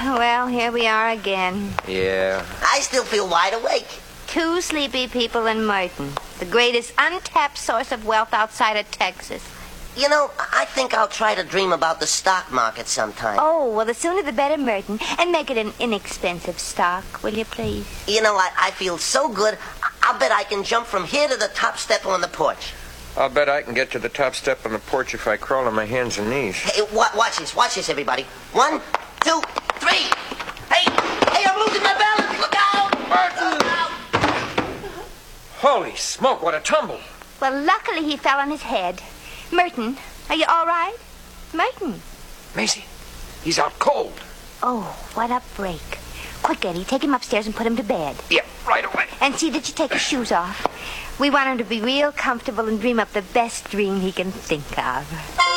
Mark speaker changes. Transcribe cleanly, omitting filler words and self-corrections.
Speaker 1: Well, here we are again.
Speaker 2: Yeah.
Speaker 3: I still feel wide awake.
Speaker 1: Two sleepy people in Merton, the greatest untapped source of wealth outside of Texas.
Speaker 3: You know, I think I'll try to dream about the stock market sometime.
Speaker 1: Oh, well, the sooner the better, Merton. And make it an inexpensive stock, will you please?
Speaker 3: You know, I feel so good, I'll bet I can jump from here to the top step on the porch.
Speaker 2: I'll bet I can get to the top step on the porch if I crawl on my hands and knees.
Speaker 3: Hey, watch this, everybody. 1, 2, 3. Hey, I'm losing my balance. Look out!
Speaker 2: Merton!
Speaker 3: Look out!
Speaker 2: Holy smoke, what a tumble.
Speaker 1: Well, luckily he fell on his head. Merton, are you all right? Merton.
Speaker 2: Maisie, he's out cold.
Speaker 1: Oh, what a break. Quick, Eddie, take him upstairs and put him to bed.
Speaker 2: Yeah, right away.
Speaker 1: And see that you take his shoes off. We want him to be real comfortable and dream up the best dream he can think of.